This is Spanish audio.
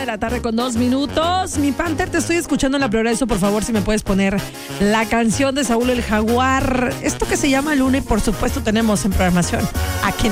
1:02 p.m. Mi Panther, te estoy escuchando en la Progreso. Por favor, si me puedes poner la canción de Saúl el Jaguar. Esto que se llama Luna y por supuesto tenemos en programación aquí en